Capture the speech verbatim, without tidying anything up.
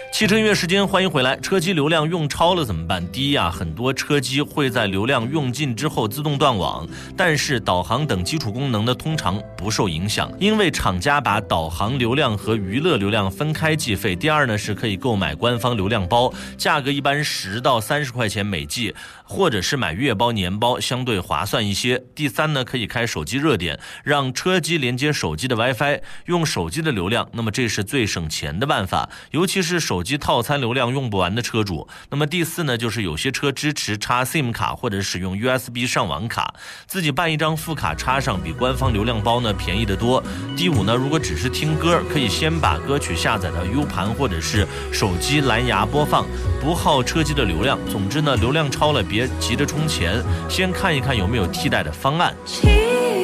汽车音乐时间，欢迎回来。车机流量用超了怎么办？第一啊，很多车机会在流量用尽之后自动断网，但是导航等基础功能呢，通常不受影响，因为厂家把导航流量和娱乐流量分开计费。第二呢，是可以购买官方流量包，价格一般十到三十块钱每 G， 或者是买月包、年包，相对划算一些。第三呢，可以开手机热点，让车机连接手机的 WiFi， 用手机的流量，那么这是最省钱的办法，尤其是手机套餐流量用不完的车主。那么第四呢，就是有些车支持插 SIM 卡或者使用 U S B 上网卡，自己办一张副卡插上，比官方流量包呢便宜得多。第五呢，如果只是听歌，可以先把歌曲下载到 U 盘或者是手机蓝牙播放，不耗车机的流量。总之呢，流量超了别急着充钱，先看一看有没有替代的方案。